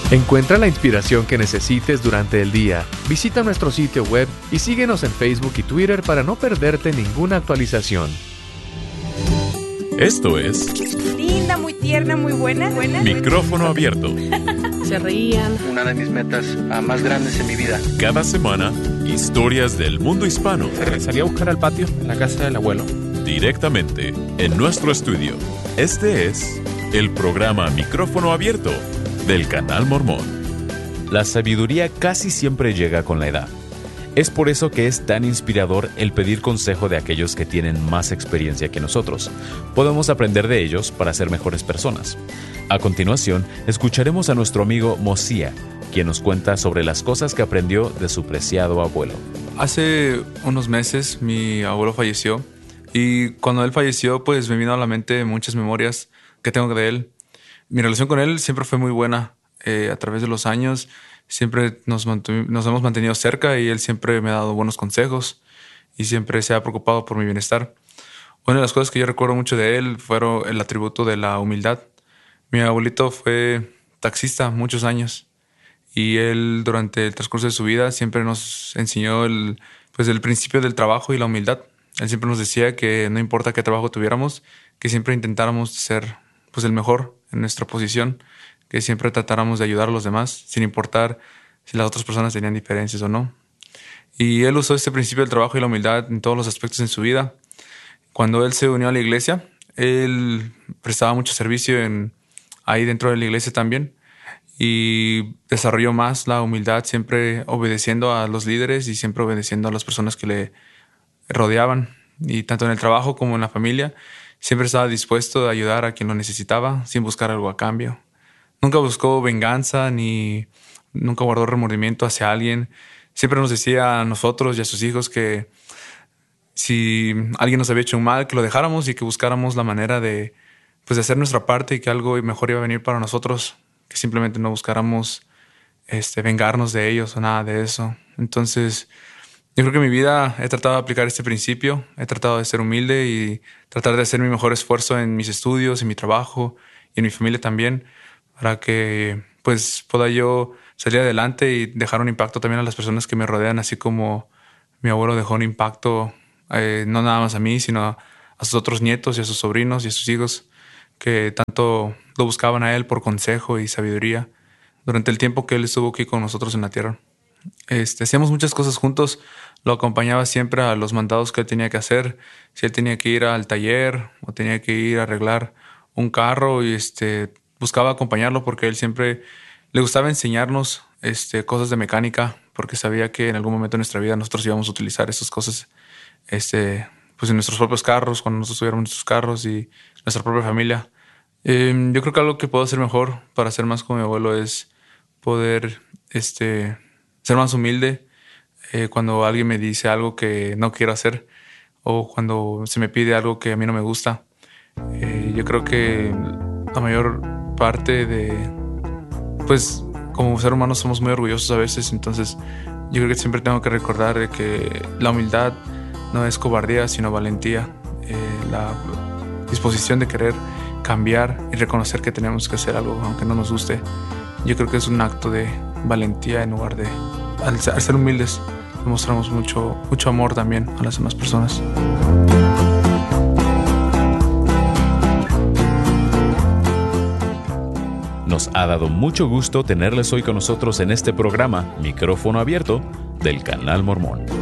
Encuentra la inspiración que necesites durante el día. Visita nuestro sitio web y síguenos en Facebook y Twitter para no perderte ninguna actualización. Esto es Linda, muy tierna, muy buena. Micrófono Abierto. Se reían. Una de mis metas más grandes en mi vida. Cada semana, historias del mundo hispano. Salí a buscar al patio en la casa del abuelo. Directamente en nuestro estudio. Este es el programa Micrófono Abierto del Canal Mormón. La sabiduría casi siempre llega con la edad. Es por eso que es tan inspirador el pedir consejo de aquellos que tienen más experiencia que nosotros. Podemos aprender de ellos para ser mejores personas. A continuación, escucharemos a nuestro amigo Mosía, quien nos cuenta sobre las cosas que aprendió de su preciado abuelo. Hace unos meses mi abuelo falleció y cuando él falleció pues me vino a la mente muchas memorias que tengo de él. Mi relación con él siempre fue muy buena. A través de los años siempre nos hemos mantenido cerca y él siempre me ha dado buenos consejos y siempre se ha preocupado por mi bienestar. Una de las cosas que yo recuerdo mucho de él fueron el atributo de la humildad. Mi abuelito fue taxista muchos años y él durante el transcurso de su vida siempre nos enseñó el principio del trabajo y la humildad. Él siempre nos decía que no importa qué trabajo tuviéramos, que siempre intentáramos ser el mejor en nuestra posición, que siempre tratáramos de ayudar a los demás, sin importar si las otras personas tenían diferencias o no. Y él usó este principio del trabajo y la humildad en todos los aspectos en su vida. Cuando él se unió a la iglesia, él prestaba mucho servicio ahí dentro de la iglesia también y desarrolló más la humildad, siempre obedeciendo a los líderes y siempre obedeciendo a las personas que le rodeaban. Y tanto en el trabajo como en la familia, siempre estaba dispuesto a ayudar a quien lo necesitaba sin buscar algo a cambio. Nunca buscó venganza ni nunca guardó remordimiento hacia alguien. Siempre nos decía a nosotros y a sus hijos que si alguien nos había hecho un mal, que lo dejáramos y que buscáramos la manera de hacer nuestra parte y que algo mejor iba a venir para nosotros, que simplemente no buscáramos vengarnos de ellos o nada de eso. Entonces, yo creo que en mi vida he tratado de aplicar este principio, he tratado de ser humilde y tratar de hacer mi mejor esfuerzo en mis estudios, en mi trabajo y en mi familia también, para que pueda yo salir adelante y dejar un impacto también a las personas que me rodean, así como mi abuelo dejó un impacto no nada más a mí, sino a sus otros nietos y a sus sobrinos y a sus hijos que tanto lo buscaban a él por consejo y sabiduría durante el tiempo que él estuvo aquí con nosotros en la tierra. Hacíamos muchas cosas juntos, lo acompañaba siempre a los mandados que él tenía que hacer. Si él tenía que ir al taller o tenía que ir a arreglar un carro y buscaba acompañarlo porque él siempre le gustaba enseñarnos cosas de mecánica porque sabía que en algún momento de nuestra vida nosotros íbamos a utilizar esas cosas en nuestros propios carros, cuando nosotros tuviéramos nuestros carros y nuestra propia familia. Yo creo que algo que puedo hacer mejor para ser más como mi abuelo es poder ser más humilde cuando alguien me dice algo que no quiero hacer o cuando se me pide algo que a mí no me gusta. Yo creo que la mayor parte como ser humano somos muy orgullosos a veces, entonces yo creo que siempre tengo que recordar de que la humildad no es cobardía, sino valentía, la disposición de querer cambiar y reconocer que tenemos que hacer algo aunque no nos guste. Yo creo que es un acto de valentía en lugar de... Al ser humildes, demostramos mucho amor también a las demás personas. Nos ha dado mucho gusto tenerles hoy con nosotros en este programa Micrófono Abierto del Canal Mormón.